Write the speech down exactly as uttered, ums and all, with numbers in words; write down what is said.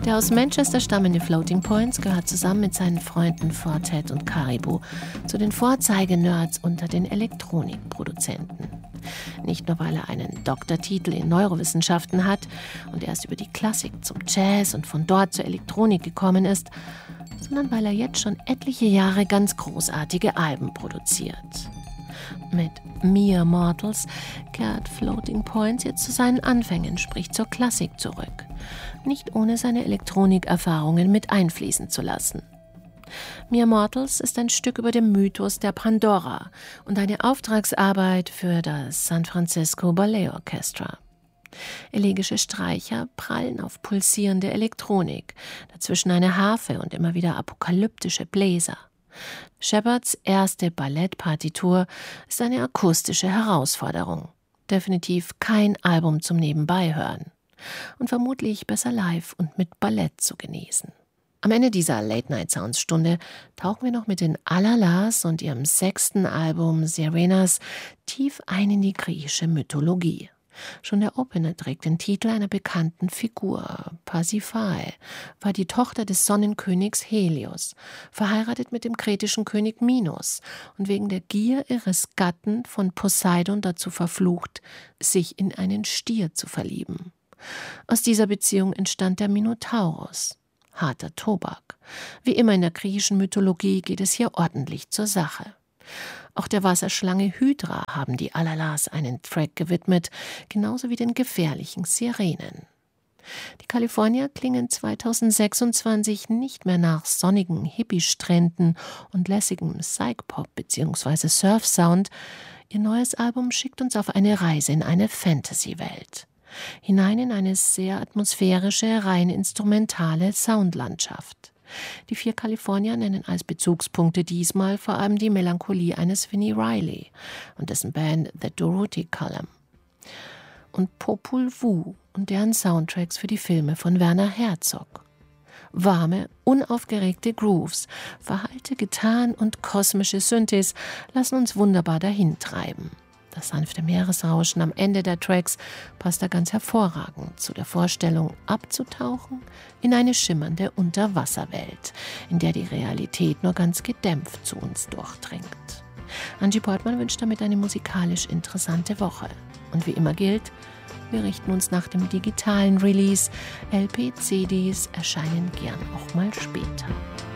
Der aus Manchester stammende Floating Points gehört zusammen mit seinen Freunden Fortet und Caribou zu den Vorzeigenerds unter den Elektronikproduzenten. Nicht nur, weil er einen Doktortitel in Neurowissenschaften hat und erst über die Klassik zum Jazz und von dort zur Elektronik gekommen ist, sondern weil er jetzt schon etliche Jahre ganz großartige Alben produziert. Mit Mere Mortals kehrt Floating Points jetzt zu seinen Anfängen, sprich zur Klassik zurück. Nicht ohne seine Elektronikerfahrungen mit einfließen zu lassen. Mere Mortals ist ein Stück über den Mythos der Pandora und eine Auftragsarbeit für das San Francisco Ballet Orchestra. Elegische Streicher prallen auf pulsierende Elektronik, dazwischen eine Harfe und immer wieder apokalyptische Bläser. Shepards erste Ballettpartitur ist eine akustische Herausforderung. Definitiv kein Album zum Nebenbeihören. Und vermutlich besser live und mit Ballett zu genießen. Am Ende dieser Late-Night-Sounds-Stunde tauchen wir noch mit den Alalas und ihrem sechsten Album Sirenas tief ein in die griechische Mythologie. Schon der Opener trägt den Titel einer bekannten Figur. Pasiphae war die Tochter des Sonnenkönigs Helios, verheiratet mit dem kretischen König Minos und wegen der Gier ihres Gatten von Poseidon dazu verflucht, sich in einen Stier zu verlieben. Aus dieser Beziehung entstand der Minotaurus. Harter Tobak. Wie immer in der griechischen Mythologie geht es hier ordentlich zur Sache. Auch der Wasserschlange Hydra haben die Alalas einen Track gewidmet, genauso wie den gefährlichen Sirenen. Die Kalifornier klingen zweitausendsechsundzwanzig nicht mehr nach sonnigen Hippie-Stränden und lässigem Psych-Pop bzw. Surf-Sound. Ihr neues Album schickt uns auf eine Reise in eine Fantasy-Welt. Hinein in eine sehr atmosphärische, rein instrumentale Soundlandschaft. Die vier Kalifornier nennen als Bezugspunkte diesmal vor allem die Melancholie eines Vinnie Riley und dessen Band The Dorothy Column. Und Popol Vuh und deren Soundtracks für die Filme von Werner Herzog. Warme, unaufgeregte Grooves, verhallte Gitarren und kosmische Synthes lassen uns wunderbar dahintreiben. Das sanfte Meeresrauschen am Ende der Tracks passt da ganz hervorragend zu der Vorstellung, abzutauchen in eine schimmernde Unterwasserwelt, in der die Realität nur ganz gedämpft zu uns durchdringt. Angie Portmann wünscht damit eine musikalisch interessante Woche. Und wie immer gilt, wir richten uns nach dem digitalen Release. L P, C Ds erscheinen gern auch mal später.